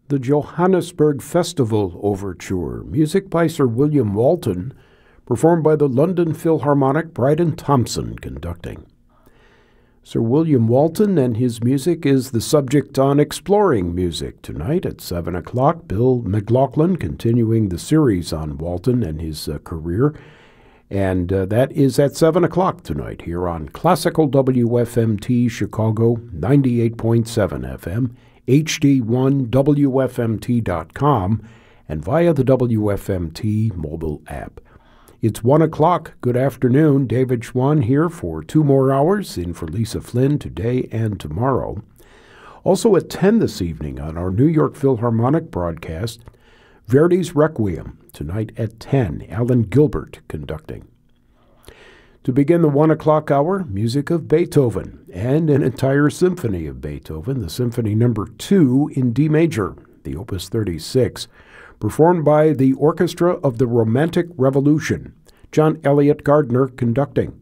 the Johannesburg Festival Overture, music by Sir William Walton, performed by the London Philharmonic, Bryden Thompson conducting. Sir William Walton and his music is the subject on Exploring Music tonight at 7 o'clock. Bill McLaughlin continuing the series on Walton and his career. And that is at 7 o'clock tonight here on Classical WFMT Chicago 98.7 FM, HD1WFMT.com, and via the WFMT mobile app. It's 1 o'clock. Good afternoon. David Schwann here for 2 more hours, in for Lisa Flynn today and tomorrow. Also at 10 this evening on our New York Philharmonic broadcast, Verdi's Requiem, tonight at 10, Alan Gilbert conducting. To begin the 1 o'clock hour, music of Beethoven and an entire symphony of Beethoven, the Symphony No. 2 in D major, the Opus 36, performed by the Orchestra of the Romantic Revolution, John Elliott Gardner conducting.